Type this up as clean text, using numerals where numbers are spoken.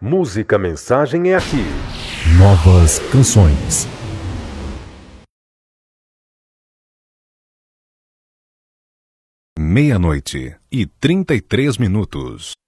Música Mensagem é aqui. Novas canções. Meia-noite e 33 minutos.